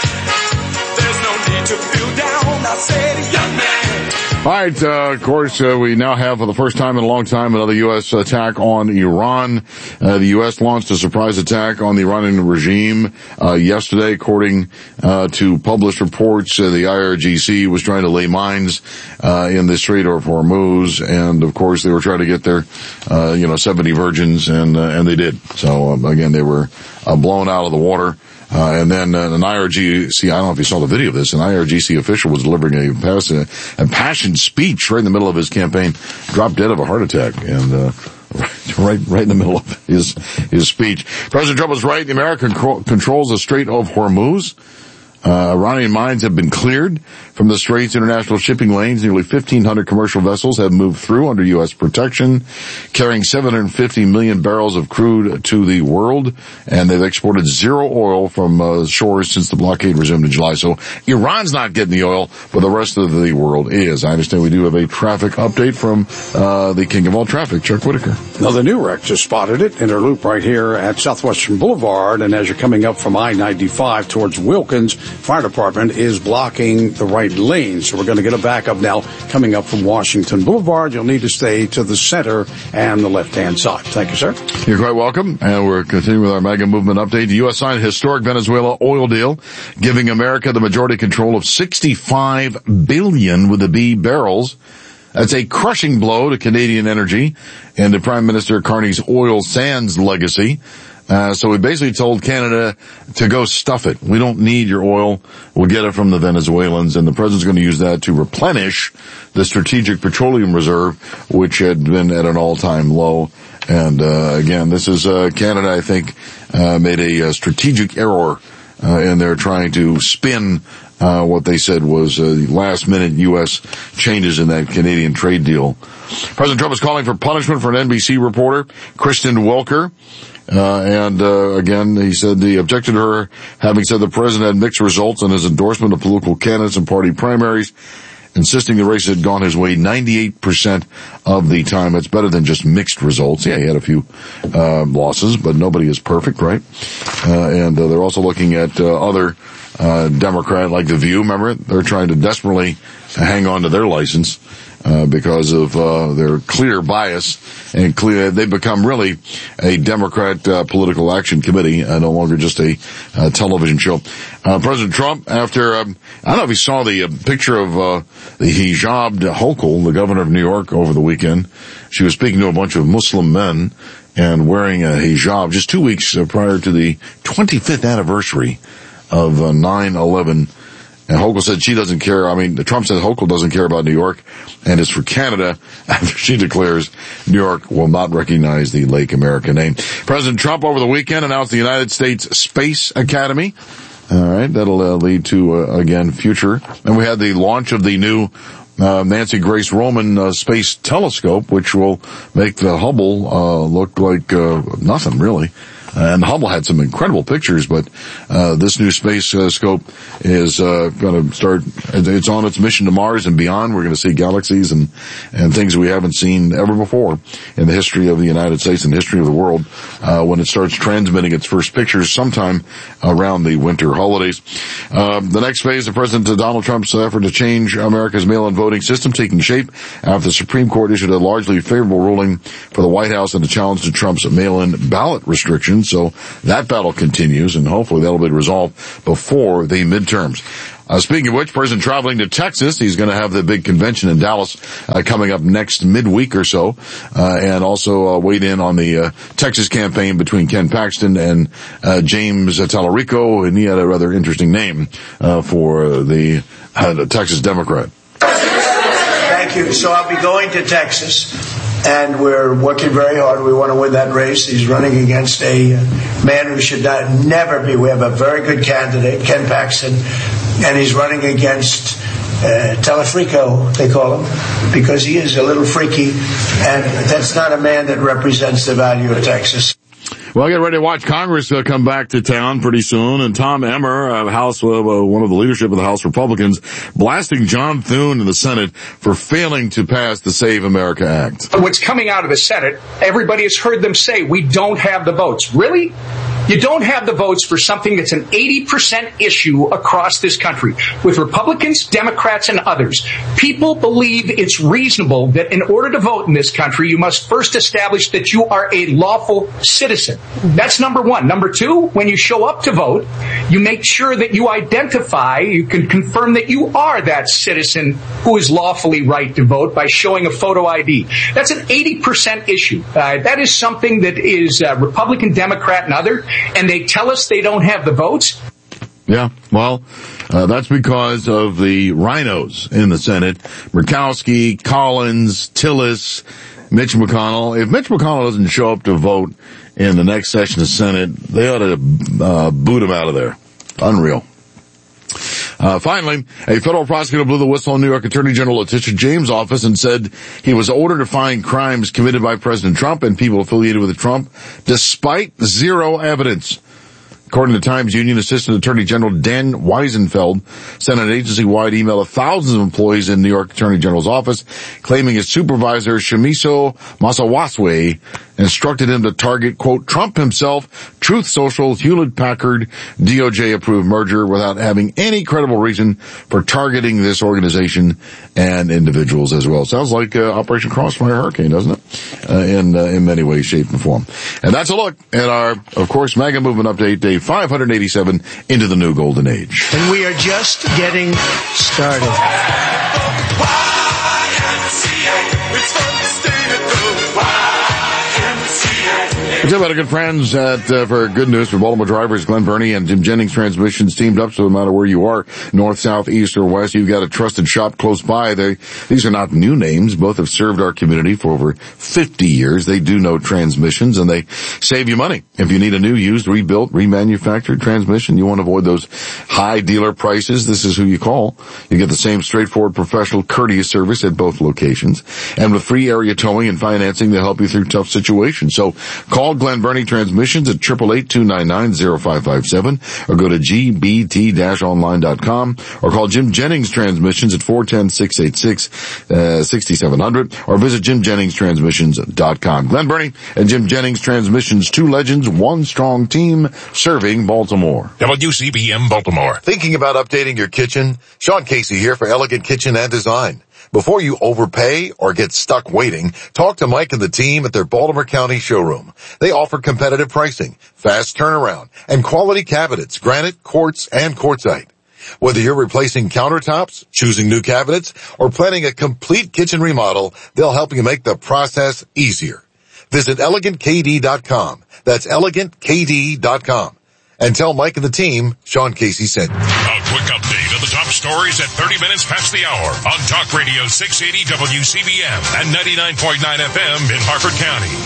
All right, uh, of course, uh, we now have for the first time in a long time another U S attack on Iran. Uh, the U S launched a surprise attack on the Iranian regime uh, yesterday. According uh, to published reports, uh, the I R G C was trying to lay mines uh, in the Strait of Hormuz, and of course they were trying to get their, uh, you know, seventy virgins, and uh, and they did. So um, again, they were uh, blown out of the water. Uh, and then uh, an I R G C, I don't know if you saw the video of this, an I R G C official was delivering a, pass, a, a passionate speech right in the middle of his campaign, dropped dead of a heart attack, and uh, right right in the middle of his his speech. President Trump was right. America control, controls the Strait of Hormuz. Uh, Iranian mines have been cleared from the Strait's international shipping lanes. Nearly fifteen hundred commercial vessels have moved through under U S protection, carrying seven hundred fifty million barrels of crude to the world, and they've exported zero oil from uh, shores since the blockade resumed in July. So Iran's not getting the oil, but the rest of the world is. I understand we do have a traffic update from uh, the king of all traffic, Chuck Whitaker. Now, the new wreck just spotted it, inner loop right here at Southwestern Boulevard, and as you're coming up from I ninety-five towards Wilkins, fire department is blocking the right lane. So we're going to get a backup now coming up from Washington Boulevard. You'll need to stay to the center and the left-hand side. Thank you, sir. You're quite welcome. And we're continuing with our mega movement update. The U S signed a historic Venezuela oil deal, giving America the majority control of sixty-five billion with the B barrels. That's a crushing blow to Canadian energy and to Prime Minister Carney's oil sands legacy. Uh, so we basically told Canada to go stuff it. We don't need your oil. We'll get it from the Venezuelans, and the president's going to use that to replenish the strategic petroleum reserve, which had been at an all-time low. And, uh, again, this is, uh, Canada, I think, uh, made a, a strategic error, uh, in their trying to spin, uh, what they said was, uh, last minute U S changes in that Canadian trade deal. President Trump is calling for punishment for an N B C reporter, Kristen Welker. Uh, and, uh, again, he said he objected to her having said the president had mixed results on his endorsement of political candidates and party primaries, insisting the race had gone his way ninety-eight percent of the time. It's better than just mixed results. Yeah, he had a few, uh, losses, but nobody is perfect, right? Uh, and uh, they're also looking at, uh, other, uh, Democrat like The View. Remember, they're trying to desperately hang on to their license. Uh, because of, uh, their clear bias and clear, they've become really a Democrat, uh, political action committee, uh, no longer just a, uh, television show. Uh, President Trump, after, um, I don't know if you saw the uh, picture of, uh, the hijabbed Hochul, the governor of New York, over the weekend. She was speaking to a bunch of Muslim men and wearing a hijab just two weeks uh, prior to the twenty-fifth anniversary of uh, nine eleven. And Hochul said she doesn't care. I mean, Trump said Hochul doesn't care about New York and is for Canada after she declares New York will not recognize the Lake America name. President Trump over the weekend announced the United States Space Academy. All right. That'll uh, lead to, uh, again, future. And we had the launch of the new uh, Nancy Grace Roman uh, Space Telescope, which will make the Hubble uh, look like uh, nothing, really. And Hubble had some incredible pictures, but uh this new space uh, scope is uh going to start. It's on its mission to Mars and beyond. We're going to see galaxies and and things we haven't seen ever before in the history of the United States and the history of the world. Uh when it starts transmitting its first pictures sometime around the winter holidays. Uh, the next phase of President Donald Trump's effort to change America's mail-in voting system taking shape after the Supreme Court issued a largely favorable ruling for the White House and a challenge to Trump's mail-in ballot restrictions. So that battle continues, and hopefully that'll be resolved before the midterms. Uh, speaking of which, President traveling to Texas, he's going to have the big convention in Dallas uh, coming up next midweek or so, uh, and also uh, weighed in on the uh, Texas campaign between Ken Paxton and uh, James Tallarico, and he had a rather interesting name uh, for the, uh, the Texas Democrat. Thank you. So I'll be going to Texas. And we're working very hard. We want to win that race. He's running against a man who should not, never be. We have a very good candidate, Ken Paxton, and he's running against uh, Telefrico, they call him, because he is a little freaky, and that's not a man that represents the value of Texas. Well, get ready to watch Congress uh, come back to town pretty soon, and Tom Emmer, uh, House, uh, one of the leadership of the House Republicans, blasting John Thune in the Senate for failing to pass the Save America Act. What's coming out of the Senate, everybody has heard them say, we don't have the votes. Really? You don't have the votes for something that's an eighty percent issue across this country with Republicans, Democrats, and others. People believe it's reasonable that in order to vote in this country, you must first establish that you are a lawful citizen. That's number one. Number two, when you show up to vote, you make sure that you identify, you can confirm that you are that citizen who is lawfully right to vote by showing a photo I D. That's an eighty percent issue. Uh, that is something that is uh, Republican, Democrat, and other. And they tell us they don't have the votes. Yeah, well, uh, that's because of the rhinos in the Senate. Murkowski, Collins, Tillis, Mitch McConnell. If Mitch McConnell doesn't show up to vote in the next session of the Senate, they ought to uh, boot him out of there. Unreal. Uh, finally, a federal prosecutor blew the whistle on New York Attorney General Letitia James' office and said he was ordered to find crimes committed by President Trump and people affiliated with Trump, despite zero evidence. According to Times Union, Assistant Attorney General Dan Weisenfeld sent an agency-wide email to thousands of employees in New York Attorney General's office, claiming his supervisor, Shimiso Masawaswe, instructed him to target, quote, Trump himself, Truth Social, Hewlett-Packard, D O J-approved merger without having any credible reason for targeting this organization and individuals as well. Sounds like uh, Operation Crossfire Hurricane, doesn't it? Uh, in, uh, in many ways, shape, and form. And that's a look at our, of course, MAGA Movement Update, day five hundred eighty-seven into the new golden age. And we are just getting started. What's up, our good friends at, uh, for good news for Baltimore drivers, Glenn Burney and Jim Jennings Transmissions teamed up, so no matter where you are, north, south, east, or west, you've got a trusted shop close by. They, these are not new names. Both have served our community for over fifty years. They do know transmissions, and they save you money. If you need a new, used, rebuilt, remanufactured transmission, you want to avoid those high dealer prices, this is who you call. You get the same straightforward, professional, courteous service at both locations. And with free area towing and financing, they'll help you through tough situations. So call Glenn Burney Transmissions at eight eight eight, two nine nine, zero five five seven or go to g b t dash online dot com or call Jim Jennings Transmissions at four one zero, six eight six, six seven zero zero or visit jim jennings transmissions dot com. Glenn Burney and Jim Jennings Transmissions, two legends, one strong team serving Baltimore. W C B M Baltimore. Thinking about updating your kitchen? Sean Casey here for Elegant Kitchen and Design. Before you overpay or get stuck waiting, talk to Mike and the team at their Baltimore County showroom. They offer competitive pricing, fast turnaround, and quality cabinets, granite, quartz, and quartzite. Whether you're replacing countertops, choosing new cabinets, or planning a complete kitchen remodel, they'll help you make the process easier. Visit elegant k d dot com. That's elegant k d dot com. And tell Mike and the team Sean Casey sent you. A quick update of the top stories at thirty minutes past the hour on Talk Radio six eighty W C B M and ninety-nine point nine F M in Harford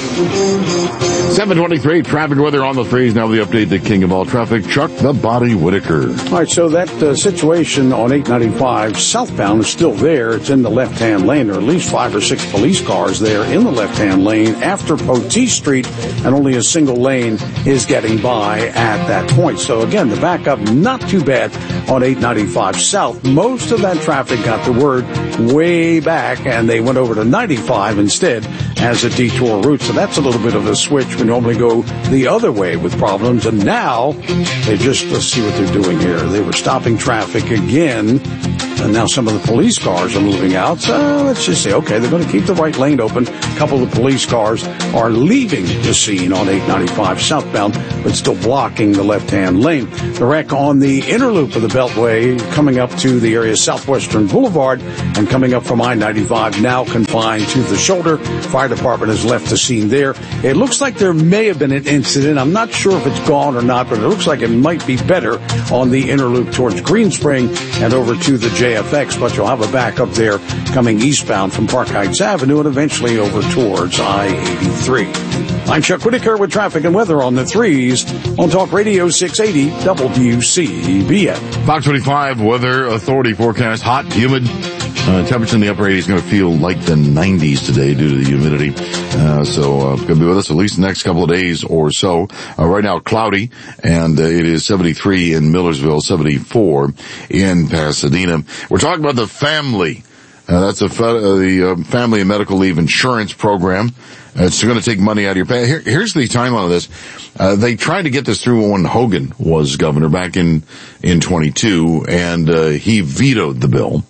County. seven twenty-three, traffic weather on the freeze. Now the update, the king of all traffic, Chuck the Body Whitaker. All right, so that uh, situation on eight ninety-five southbound is still there. It's in the left-hand lane. There are at least five or six police cars there in the left-hand lane after Poteet Street, and only a single lane is getting by at that point. So again, the backup not too bad on eight ninety-five south. Most of that traffic got the word way back, and they went over to ninety-five instead as a detour route. So that's a little bit of a switch. We normally go the other way with problems, and now they just, let's see what they're doing here. They were stopping traffic again, and now some of the police cars are moving out. So let's just say, okay, they're going to keep the right lane open. A couple of the police cars are leaving the scene on eight ninety-five southbound, but still blocking the left-hand lane. The wreck on the inner loop of the Beltway coming up to the area of Southwestern Boulevard and coming up from I ninety-five, now confined to the shoulder. Fire department has left the scene there. It looks like there may have been an incident. I'm not sure if it's gone or not, but it looks like it might be better on the inner loop towards Greenspring and over to the J F X, but you'll have a backup there coming eastbound from Park Heights Avenue and eventually over towards I eighty-three. I'm Chuck Whitaker with traffic and weather on the threes on Talk Radio six eighty W C B M. Fox twenty-five Weather Authority forecast, hot, humid. Uh, temperature in the upper eighties is going to feel like the nineties today due to the humidity. Uh, so, uh, going to be with us at least the next couple of days or so. Uh, right now, cloudy, and uh, it is seventy-three in Millersville, seventy-four in Pasadena. We're talking about the family. Uh, that's a, uh, the uh, Family and Medical Leave Insurance Program. Uh, it's going to take money out of your pay. Here, here's the timeline of this. Uh, they tried to get this through when Hogan was governor back in, in twenty-two, and uh, he vetoed the bill.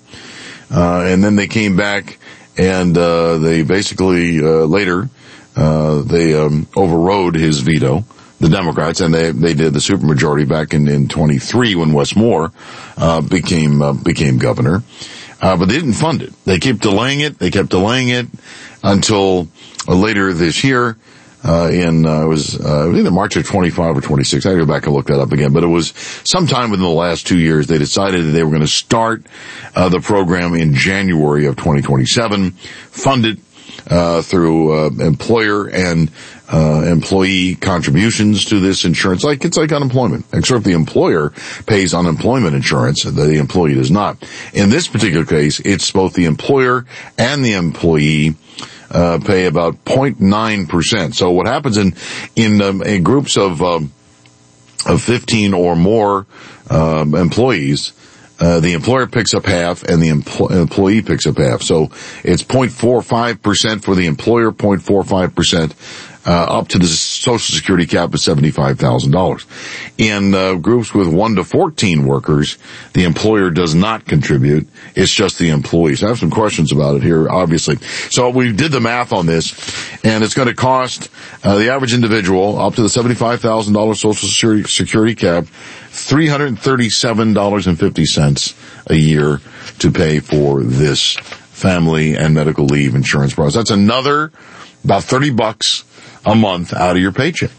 Uh, and then they came back and, uh, they basically, uh, later, uh, they, um, overrode his veto, the Democrats, and they, they did the supermajority back in, in twenty-three when Wes Moore, uh, became, uh, became governor. Uh, but they didn't fund it. They kept delaying it. They kept delaying it until uh, later this year. Uh, in, uh, it was, uh, either March of twenty-five or twenty-six. I gotta go back and look that up again, but it was sometime within the last two years they decided that they were going to start, uh, the program in January of twenty twenty-seven, fund it, uh, through, uh, employer and, uh, employee contributions to this insurance. Like, it's like unemployment, except the employer pays unemployment insurance, the employee does not. In this particular case, it's both the employer and the employee Uh, pay about zero point nine percent. So what happens in, in, um, in groups of, um, of fifteen or more, um, employees, uh, the employer picks up half and the empl- employee picks up half. So it's zero point four five percent for the employer, zero point four five percent Uh, up to the Social Security cap of seventy-five thousand dollars. In uh, groups with one to fourteen workers, the employer does not contribute. It's just the employees. I have some questions about it here, obviously. So we did the math on this, and it's going to cost uh, the average individual up to the seventy-five thousand dollars Social Security, Security cap three hundred thirty-seven dollars and fifty cents a year to pay for this family and medical leave insurance process. That's another about thirty bucks a month out of your paycheck.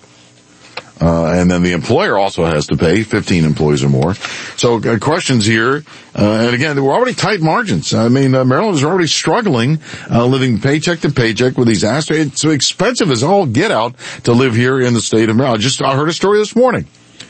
Uh, and then the employer also has to pay fifteen employees or more. So uh, questions here, uh, and again, we're already tight margins. I mean, uh, Maryland is already struggling, uh, living paycheck to paycheck with these assets. It's so expensive as all get out to live here in the state of Maryland. Just, I heard a story this morning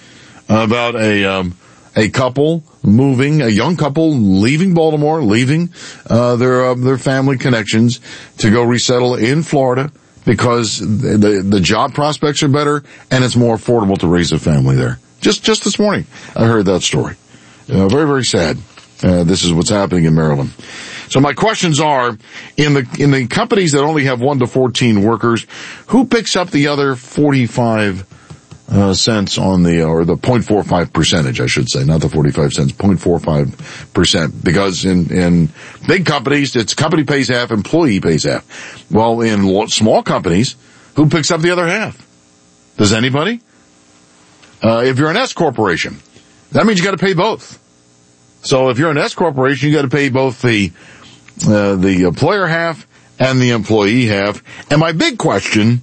about a, um, a couple moving, a young couple leaving Baltimore, leaving, uh, their, uh, their family connections to go resettle in Florida, because the, the job prospects are better and it's more affordable to raise a family there. Just, just this morning, I heard that story. Uh, very, very sad. Uh, this is what's happening in Maryland. So my questions are, in the, in the companies that only have one to fourteen workers, who picks up the other forty-five Uh, cents on the, or the zero point four five percentage, I should say, not the forty-five cents, zero point four five percent. Because in, in big companies, it's company pays half, employee pays half. Well, in small companies, who picks up the other half? Does anybody? Uh, if you're an S corporation, that means you gotta pay both. So if you're an S corporation, you gotta pay both the, uh, the employer half and the employee half. And my big question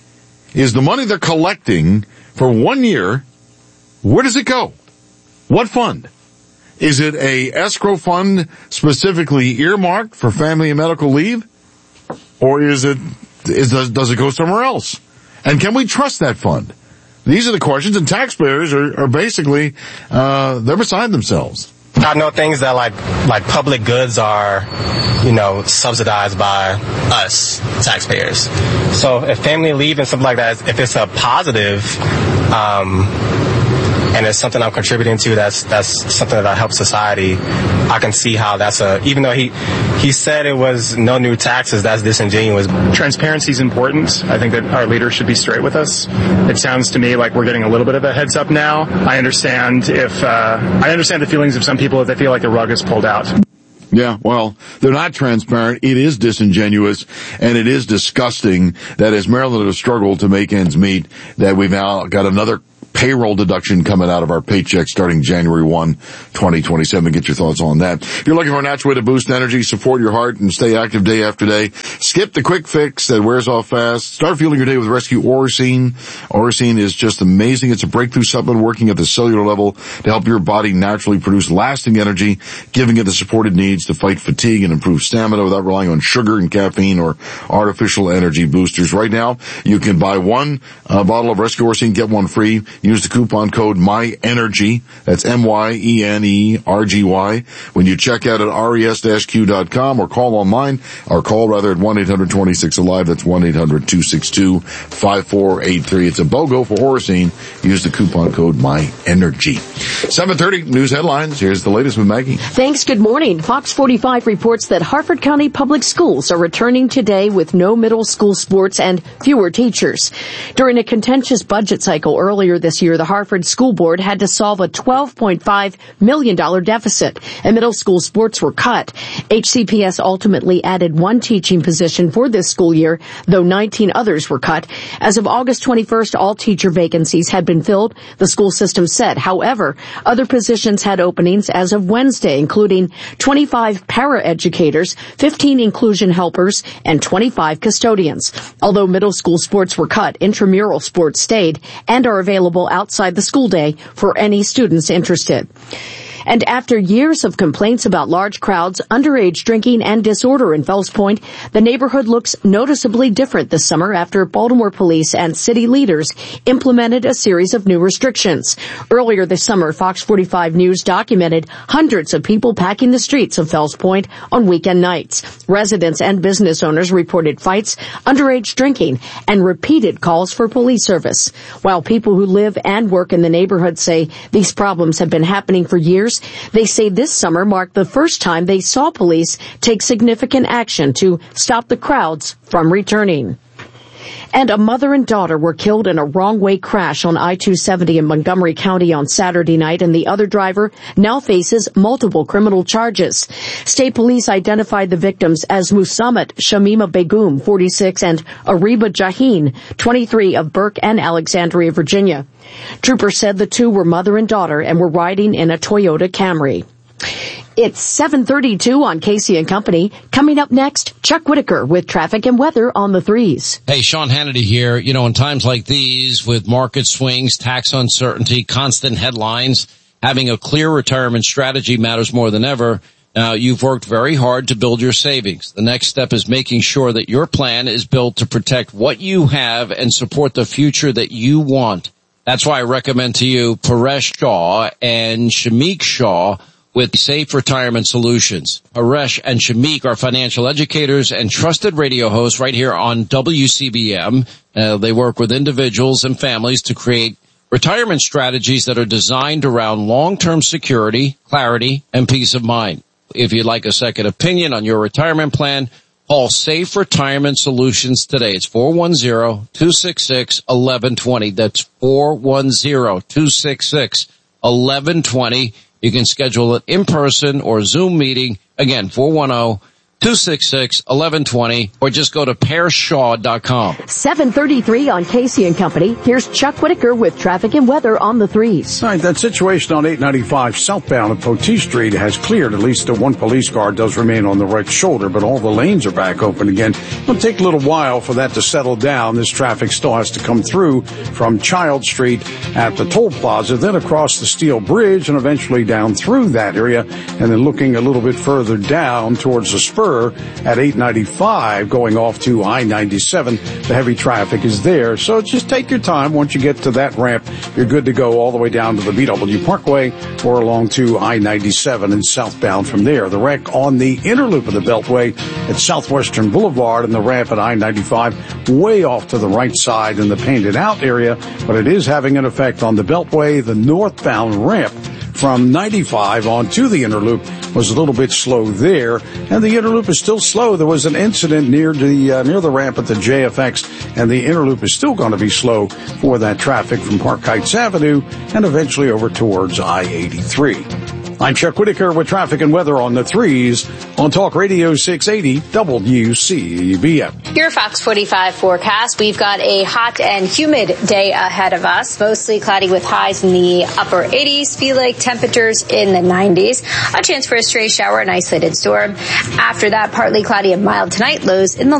is the money they're collecting for one year, where does it go? What fund? Is it a escrow fund specifically earmarked for family and medical leave? Or is it, is, does, does it go somewhere else? And can we trust that fund? These are the questions, and taxpayers are, are basically, uh, they're beside themselves. I know things that like, like public goods are, you know, subsidized by us, taxpayers. So if family leave and something like that, if it's a positive, um, and it's something I'm contributing to, that's, that's something that helps society, I can see how that's a, even though he, he said it was no new taxes, that's disingenuous. Transparency is important. I think that our leaders should be straight with us. It sounds to me like we're getting a little bit of a heads up now. I understand if, uh, I understand the feelings of some people if they feel like the rug is pulled out. Yeah, well, they're not transparent. It is disingenuous, and it is disgusting that as Maryland has struggled to make ends meet, that we've now got another payroll deduction coming out of our paycheck starting January first, twenty twenty-seven. Get your thoughts on that. If you're looking for a natural way to boost energy, support your heart, and stay active day after day, skip the quick fix that wears off fast. Start fueling your day with Rescue Orosine. Orosine is just amazing. It's a breakthrough supplement working at the cellular level to help your body naturally produce lasting energy, giving it the support it needs to fight fatigue and improve stamina without relying on sugar and caffeine or artificial energy boosters. Right now, you can buy one uh, bottle of Rescue Orosine, get one free. Use the coupon code MYENERGY. That's M Y E N E R G Y. When you check out at res q dot com or call online, or call rather at one eight hundred twenty-six alive. That's one eight hundred two six two five four eight three. It's a BOGO for Orosine. Use the coupon code MYENERGY. seven thirty news headlines. Here's the latest with Maggie. Thanks. Good morning. Fox forty-five reports that Harford County Public Schools are returning today with no middle school sports and fewer teachers. During a contentious budget cycle earlier this year, the Harford School Board had to solve a twelve point five million dollars deficit, and middle school sports were cut. H C P S ultimately added one teaching position for this school year, though nineteen others were cut. As of August twenty-first, all teacher vacancies had been filled, the school system said. However, other positions had openings as of Wednesday, including twenty-five paraeducators, fifteen inclusion helpers, and twenty-five custodians. Although middle school sports were cut, intramural sports stayed and are available outside the school day for any students interested. And after years of complaints about large crowds, underage drinking, and disorder in Fells Point, the neighborhood looks noticeably different this summer after Baltimore police and city leaders implemented a series of new restrictions. Earlier this summer, Fox forty-five News documented hundreds of people packing the streets of Fells Point on weekend nights. Residents and business owners reported fights, underage drinking, and repeated calls for police service. While people who live and work in the neighborhood say these problems have been happening for years, they say this summer marked the first time they saw police take significant action to stop the crowds from returning. And a mother and daughter were killed in a wrong-way crash on I two seventy in Montgomery County on Saturday night, and the other driver now faces multiple criminal charges. State police identified the victims as Musammat Shamima Begum, forty-six, and Ariba Jaheen, twenty-three, of Burke and Alexandria, Virginia. Troopers said the two were mother and daughter and were riding in a Toyota Camry. It's seven thirty-two on Casey and Company. Coming up next, Chuck Whitaker with traffic and weather on the threes. Hey, Sean Hannity here. You know, in times like these, with market swings, tax uncertainty, constant headlines, having a clear retirement strategy matters more than ever. Now, you've worked very hard to build your savings. The next step is making sure that your plan is built to protect what you have and support the future that you want. That's why I recommend to you Paresh Shaw and Shamik Shaw, with Safe Retirement Solutions. Haresh and Shamik are financial educators and trusted radio hosts right here on W C B M. Uh, they work with individuals and families to create retirement strategies that are designed around long-term security, clarity, and peace of mind. If you'd like a second opinion on your retirement plan, call Safe Retirement Solutions today. It's four one zero, two six six, one one two zero. That's four one zero, two six six, one one two zero. You can schedule an in-person or Zoom meeting. Again, four one zero, two six six, one one two zero, or just go to pear shaw dot com. seven thirty-three on Casey and Company. Here's Chuck Whitaker with traffic and weather on the threes. All right, that situation on eight ninety-five southbound at Poteet Street has cleared. At least the one police car does remain on the right shoulder, but all the lanes are back open again. It'll take a little while for that to settle down. This traffic still has to come through from Child Street at the toll plaza, then across the Steel Bridge, and eventually down through that area, and then looking a little bit further down towards the spur at eight ninety-five going off to I ninety-seven. The heavy traffic is there, so just take your time. Once you get to that ramp, you're good to go all the way down to the B W Parkway or along to I ninety-seven and southbound from there. The wreck on the inner loop of the Beltway at Southwestern Boulevard and the ramp at I ninety-five way off to the right side in the Painted Out area, but it is having an effect on the Beltway. The northbound ramp from ninety-five onto the inner loop was a little bit slow there, and the inner loop is still slow. There was an incident near the uh, near the ramp at the J F X, and the inner loop is still going to be slow for that traffic from Park Heights Avenue and eventually over towards I eighty-three. I'm Chuck Whitaker with traffic and weather on the threes on Talk Radio six eighty W C B M. Your Fox forty-five forecast. We've got a hot and humid day ahead of us. Mostly cloudy with highs in the upper eighties. Feel like temperatures in the nineties. A chance for a stray shower, an isolated storm. After that, partly cloudy and mild tonight. Lows in the